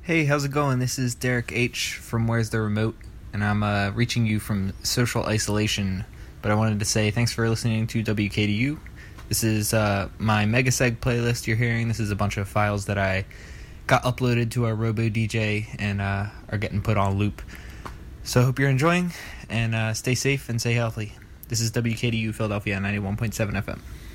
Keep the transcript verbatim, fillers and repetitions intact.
Hey, how's it going? This is Derek H. from Where's the Remote, and I'm uh, reaching you from social isolation, but I wanted to say thanks for listening to W K D U. This is uh, my Megaseg playlist you're hearing. This is a bunch of files that I got uploaded to our Robo D J and uh, are getting put on loop. So I hope you're enjoying, and uh, stay safe and stay healthy. This is W K D U Philadelphia ninety-one point seven F M.